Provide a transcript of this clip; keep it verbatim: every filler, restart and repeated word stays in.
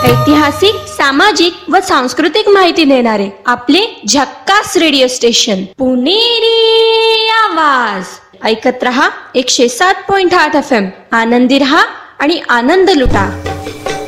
ऐतिहासिक, सामाजिक व सांस्कृतिक माहिती देणारे आपले झक्कास रेडिओ स्टेशन पुणेरी आवाज. ऐकत रहा एकशे सात पॉइंट आठ एफ एम. आनंदी रहा आणि आनंद लुटा.